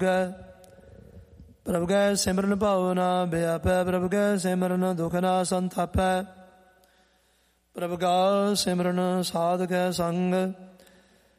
ਲੱਗੈ। ਪ੍ਰਭ ਕੈ ਸਿਮਰਨ ਭਾਉ ਨਾ ਬਿਆਪੈ, ਪ੍ਰਭ ਕੈ ਸਿਮਰਨ ਦੁਖ ਨਾ ਸੰਤਾਪੈ। ਪ੍ਰਭ ਕਾ ਸਿਮਰਨ ਸਾਧ ਕੈ ਸੰਗ,